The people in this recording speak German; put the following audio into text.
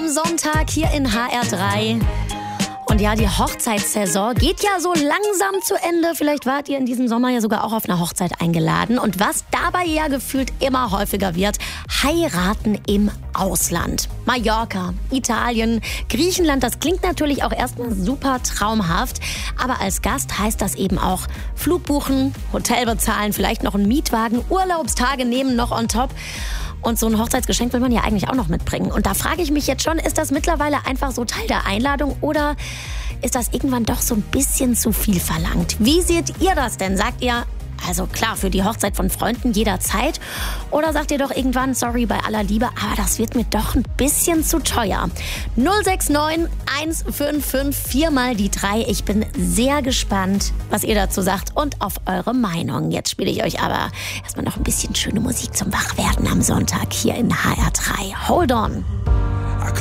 am Sonntag hier in HR3. Und ja, die Hochzeitssaison geht ja so langsam zu Ende. Vielleicht wart ihr in diesem Sommer ja sogar auch auf einer Hochzeit eingeladen. Und was dabei ja gefühlt immer häufiger wird, heiraten im Ausland. Mallorca, Italien, Griechenland, das klingt natürlich auch erstmal super traumhaft. Aber als Gast heißt das eben auch Flug buchen, Hotel bezahlen, vielleicht noch einen Mietwagen, Urlaubstage nehmen noch on top. Und so ein Hochzeitsgeschenk will man ja eigentlich auch noch mitbringen. Und da frage ich mich jetzt schon, ist das mittlerweile einfach so Teil der Einladung oder ist das irgendwann doch so ein bisschen zu viel verlangt? Wie seht ihr das denn? Sagt ihr, also klar, für die Hochzeit von Freunden jederzeit? Oder sagt ihr doch irgendwann, sorry, bei aller Liebe, aber das wird mir doch ein bisschen zu teuer? 069 155 4 mal die 3. Ich bin sehr gespannt, was ihr dazu sagt und auf eure Meinung. Jetzt spiele ich euch aber erstmal noch ein bisschen schöne Musik zum Wachwerden am Sonntag hier in HR3. Hold on!